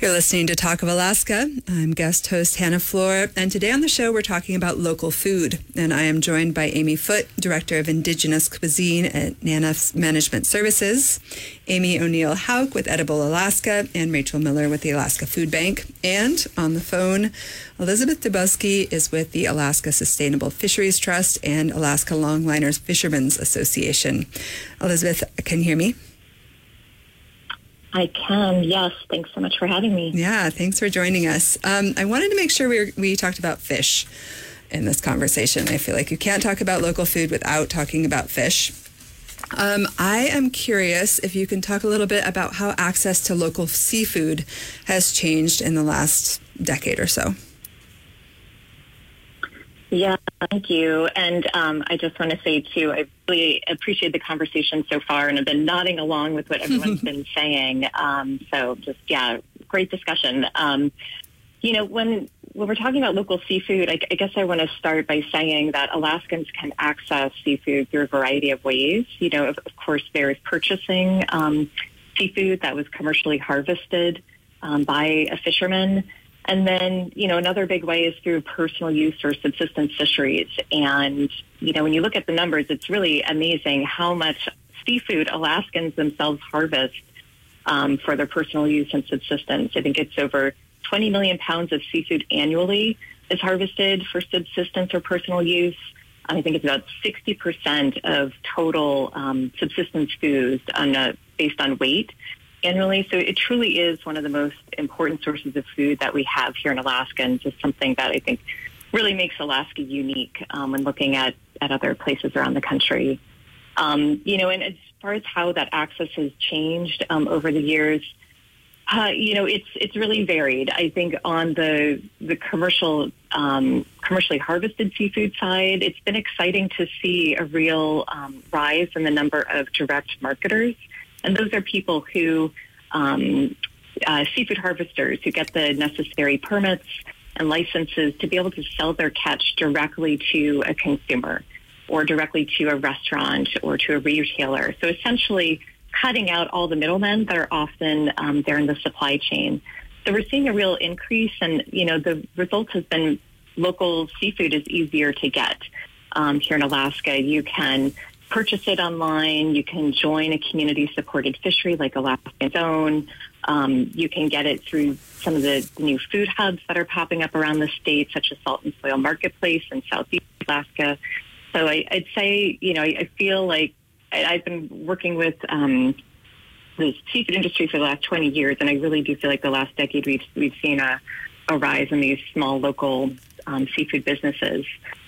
You're listening to Talk of Alaska. I'm guest host Hannah Floor, and today on the show we're talking about local food. And I am joined by Amy Foote, Director of Indigenous Cuisine at NANA Management Services, Amy O'Neill Hauk with Edible Alaska, and Rachel Miller with the Alaska Food Bank. And on the phone, Elizabeth Dubowski is with the Alaska Sustainable Fisheries Trust and Alaska Longliners Fishermen's Association. Elizabeth, can you hear me? I can, yes. Thanks so much for having me. Yeah, thanks for joining us. I wanted to make sure we talked about fish in this conversation. I feel like you can't talk about local food without talking about fish. I am curious if you can talk a little bit about how access to local seafood has changed in the last decade or so. Yeah, thank you. And I just want to say, too, I really appreciate the conversation so far, and I've been nodding along with what everyone's been saying. So just, yeah, great discussion. When we're talking about local seafood, I guess I want to start by saying that Alaskans can access seafood through a variety of ways. Of course, there's purchasing seafood that was commercially harvested by a fisherman. And then, another big way is through personal use or subsistence fisheries. And, when you look at the numbers, it's really amazing how much seafood Alaskans themselves harvest for their personal use and subsistence. I think it's over 20 million pounds of seafood annually is harvested for subsistence or personal use. I think it's about 60% of total subsistence foods based on weight annually. So it truly is one of the most important sources of food that we have here in Alaska, and just something that I think really makes Alaska unique when looking at other places around the country. And as far as how that access has changed over the years, it's really varied. I think on the commercially harvested seafood side, it's been exciting to see a real rise in the number of direct marketers. And those are people who, seafood harvesters who get the necessary permits and licenses to be able to sell their catch directly to a consumer or directly to a restaurant or to a retailer. So essentially cutting out all the middlemen that are often there in the supply chain. So we're seeing a real increase, and, the result has been local seafood is easier to get. Here in Alaska, you can purchase it online. You can join a community-supported fishery like Alaska's Own. You can get it through some of the new food hubs that are popping up around the state, such as Salt and Soil Marketplace in Southeast Alaska. So I'd say, I feel like I've been working with the seafood industry for the last 20 years, and I really do feel like the last decade we've seen a rise in these small local seafood businesses.